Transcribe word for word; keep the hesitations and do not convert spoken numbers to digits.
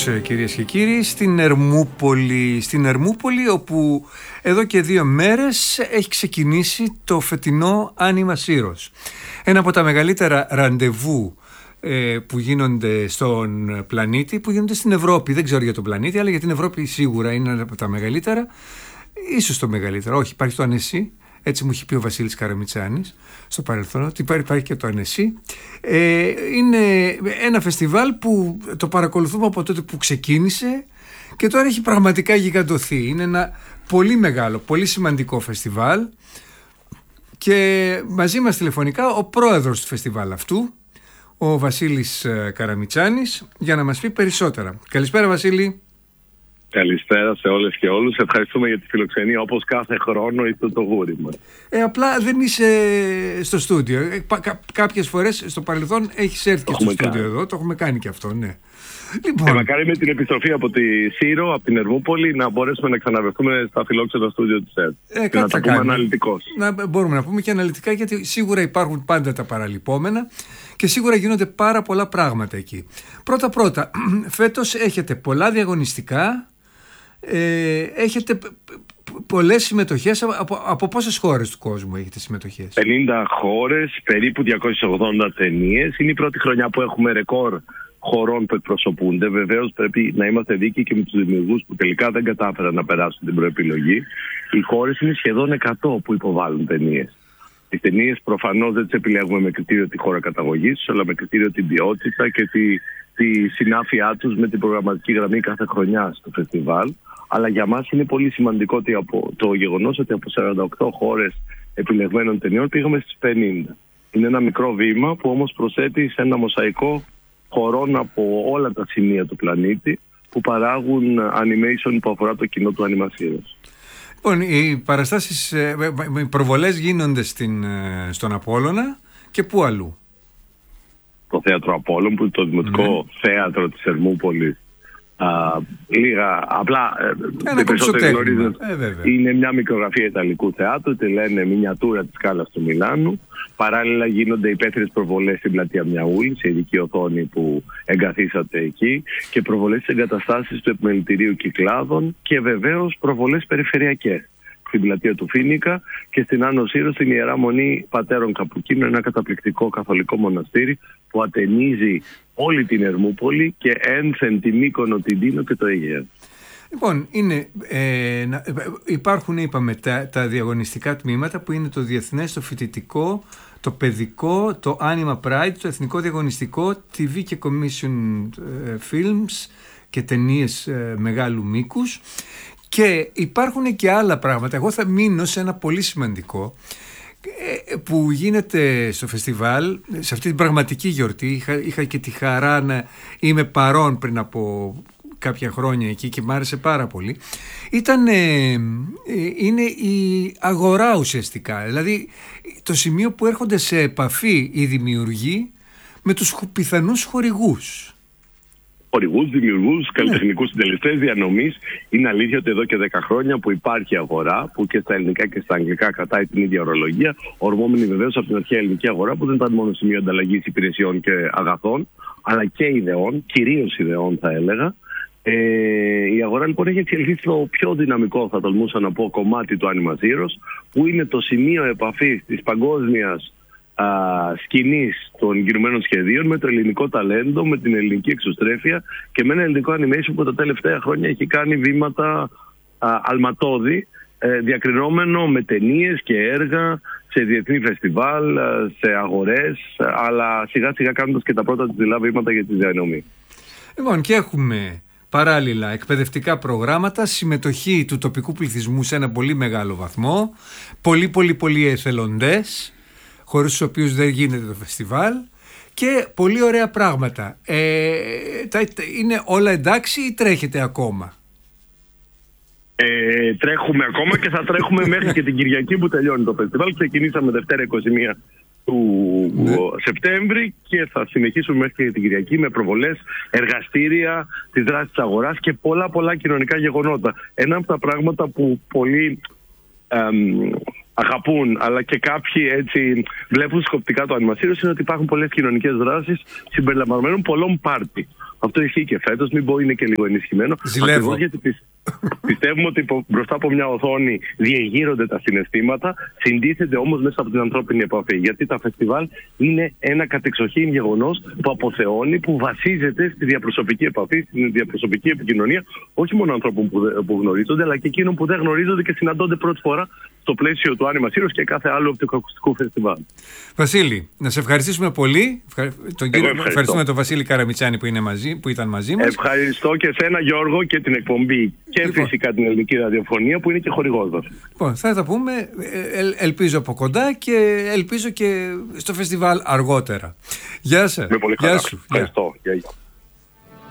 κυρίες και κύριοι, στην Ερμούπολη, στην Ερμούπολη όπου εδώ και δύο μέρες έχει ξεκινήσει το φετινό Άνιμα Σύρος. Ένα από τα μεγαλύτερα ραντεβού ε, που γίνονται στον πλανήτη, που γίνονται στην Ευρώπη. Δεν ξέρω για τον πλανήτη, αλλά για την Ευρώπη σίγουρα είναι ένα από τα μεγαλύτερα. Ίσως το μεγαλύτερο. Όχι, υπάρχει το Ανεσί. Έτσι μου έχει πει ο Βασίλης Καραμιτσάνης στο παρελθόν, ότι υπάρχει και το Ανεσί. Ε, είναι ένα φεστιβάλ που το παρακολουθούμε από τότε που ξεκίνησε και τώρα έχει πραγματικά γιγαντωθεί. Είναι ένα πολύ μεγάλο, πολύ σημαντικό φεστιβάλ και μαζί μας τηλεφωνικά ο πρόεδρος του φεστιβάλ αυτού, ο Βασίλης Καραμιτσάνης, για να μας πει περισσότερα. Καλησπέρα, Βασίλη. Καλησπέρα σε όλες και όλους. Ευχαριστούμε για τη φιλοξενία, όπως κάθε χρόνο είστε το γούρι μας. Ε, απλά δεν είσαι στο στούντιο. Ε, κά- κάποιες φορές στο παρελθόν έχεις έρθει και στο στούντιο εδώ. Το έχουμε κάνει και αυτό, ναι. Λοιπόν. Ε, μακάρι με την επιστροφή από τη Σύρο, από την Ερμούπολη, να μπορέσουμε να ξαναβρεθούμε στα φιλόξενα στούντιο της ΕΡΤ. Ε, και να τα πούμε αναλυτικώς. Να, μπορούμε να πούμε και αναλυτικά, γιατί σίγουρα υπάρχουν πάντα τα παραλυπόμενα και σίγουρα γίνονται πάρα πολλά πράγματα εκεί. Πρώτα-πρώτα, φέτος έχετε πολλά διαγωνιστικά. Ε, έχετε πολλές συμμετοχές. Από, από πόσες χώρες του κόσμου έχετε συμμετοχές? πενήντα χώρες, περίπου διακόσιες ογδόντα ταινίες. Είναι η πρώτη χρονιά που έχουμε ρεκόρ χωρών που εκπροσωπούνται. Βεβαίως πρέπει να είμαστε δίκαιοι και με τους δημιουργούς που τελικά δεν κατάφεραν να περάσουν την προεπιλογή. Οι χώρες είναι σχεδόν εκατό που υποβάλλουν ταινίες. Τις ταινίες προφανώς δεν τις επιλέγουμε με κριτήριο τη χώρα καταγωγής, αλλά με κριτήριο την ποιότητα και τη, τη συνάφειά τους με την προγραμματική γραμμή κάθε χρονιά στο φεστιβάλ. Αλλά για μας είναι πολύ σημαντικό ότι από το γεγονός ότι από σαράντα οκτώ χώρες επιλεγμένων ταινιών πήγαμε στις πενήντα. Είναι ένα μικρό βήμα που όμως προσθέτει σε ένα μοσαϊκό χωρών από όλα τα σημεία του πλανήτη που παράγουν animation που αφορά το κοινό του Άνιμα Σύρος. Λοιπόν, οι παραστάσεις, οι προβολές γίνονται στην, στον Απόλλωνα και πού αλλού? Το Θέατρο Απόλλων, που είναι το δημοτικό ναι. θέατρο της Ερμούπολης. Uh, λίγα, απλά ένα γνωρίζουν, ε, είναι μια μικρογραφία ιταλικού θεάτρου, τη λένε μινιατούρα της Σκάλας του Μιλάνου. Παράλληλα γίνονται υπαίθριες προβολές στην πλατεία Μιαούλη, σε ειδική οθόνη που εγκαθίσατε εκεί, και προβολές στις εγκαταστάσεις του Επιμελητηρίου Κυκλάδων και βεβαίως προβολές περιφερειακές στην πλατεία του Φίνικα και στην Άνω Σύρο, στην Ιερά Μονή Πατέρων Καπουκίνου, ένα καταπληκτικό καθολικό μοναστήρι που ατενίζει όλη την Ερμούπολη και ένθεν τη Μύκονο, την Τίνο και το Αιγαίο. Λοιπόν, είναι, ε, υπάρχουν, είπαμε, τα, τα διαγωνιστικά τμήματα που είναι το διεθνές, το φοιτητικό, το παιδικό, το Anima Pride, το εθνικό διαγωνιστικό, τι βι και Commission ε, Films και ταινίες ε, μεγάλου μήκους. Και υπάρχουν και άλλα πράγματα. Εγώ θα μείνω σε ένα πολύ σημαντικό που γίνεται στο φεστιβάλ, σε αυτή την πραγματική γιορτή. Είχα, είχα και τη χαρά να είμαι παρόν πριν από κάποια χρόνια εκεί και μ' άρεσε πάρα πολύ. Ήταν, ε, είναι η αγορά ουσιαστικά, δηλαδή το σημείο που έρχονται σε επαφή οι δημιουργοί με τους πιθανούς χορηγούς. Χορηγούς, δημιουργούς, καλλιτεχνικούς συντελεστές διανομής. Είναι αλήθεια ότι εδώ και δέκα χρόνια που υπάρχει αγορά, που και στα ελληνικά και στα αγγλικά κρατάει την ίδια ορολογία, ορμόμενη βεβαίως από την αρχαία ελληνική αγορά, που δεν ήταν μόνο σημείο ανταλλαγής υπηρεσιών και αγαθών, αλλά και ιδεών, κυρίως ιδεών θα έλεγα. Ε, η αγορά λοιπόν έχει εξελιχθεί στο πιο δυναμικό, θα τολμούσα να πω, κομμάτι του Άνιμα Σύρος, που είναι το σημείο επαφής της παγκόσμιας σκηνής των γυρμένων σχεδίων με το ελληνικό ταλέντο, με την ελληνική εξωστρέφεια και με ένα ελληνικό animation που τα τελευταία χρόνια έχει κάνει βήματα α, αλματώδη, ε, διακρινόμενο με ταινίες και έργα σε διεθνή φεστιβάλ, σε αγορές, αλλά σιγά σιγά κάνοντας και τα πρώτα ψηλά βήματα για τη διανομή. Λοιπόν, και έχουμε παράλληλα εκπαιδευτικά προγράμματα, συμμετοχή του τοπικού πληθυσμού σε ένα πολύ μεγάλο βαθμό, πολύ πολύ πολύ εθελοντές, χωρίς τους οποίους δεν γίνεται το φεστιβάλ, και πολύ ωραία πράγματα. Ε, τα, είναι όλα εντάξει ή τρέχετε ακόμα? Ε, τρέχουμε ακόμα και θα τρέχουμε μέχρι και την Κυριακή που τελειώνει το φεστιβάλ. Ξεκινήσαμε Δευτέρα είκοσι μία του ναι. Σεπτέμβρη και θα συνεχίσουμε μέχρι και την Κυριακή με προβολές, εργαστήρια, τη δράση της αγοράς και πολλά πολλά κοινωνικά γεγονότα. Ένα από τα πράγματα που πολλοί εμ, αγαπούν, αλλά και κάποιοι έτσι βλέπουν σκοπτικά το Άνιμα Σύρος, είναι ότι υπάρχουν πολλές κοινωνικές δράσεις συμπεριλαμβανομένων πολλών πάρτι. Αυτό ισχύει και φέτος, μην πω είναι και λίγο ενισχυμένο. Ζηλεύω. Γιατί πι... πιστεύουμε ότι μπροστά από μια οθόνη διεγείρονται τα συναισθήματα, συντίθεται όμως μέσα από την ανθρώπινη επαφή. Γιατί τα φεστιβάλ είναι ένα κατεξοχήν γεγονός που αποθεώνει, που βασίζεται στη διαπροσωπική επαφή, στη διαπροσωπική επικοινωνία, όχι μόνο ανθρώπων που, δε, που γνωρίζονται, αλλά και εκείνων που δεν γνωρίζονται και συναντώνται πρώτη φορά στο πλαίσιο του Άνιμα Σύρος και κάθε άλλο οπτικοακουστικού φεστιβάλ. Βασίλη, να σε ευχαριστήσουμε πολύ. Τον κύριο, ευχαριστούμε τον Βασίλη Καραμιτσάνη που, είναι μαζί, που ήταν μαζί μας. Ευχαριστώ και εσένα, Γιώργο, και την εκπομπή και λοιπόν, φυσικά την ελληνική ραδιοφωνία που είναι και χορηγός μας. Λοιπόν, θα τα πούμε, ελ, ελπίζω από κοντά και ελπίζω και στο φεστιβάλ αργότερα. Γεια σας. Με πολύ χαρά. Γεια σου. Ευχαριστώ. Γεια.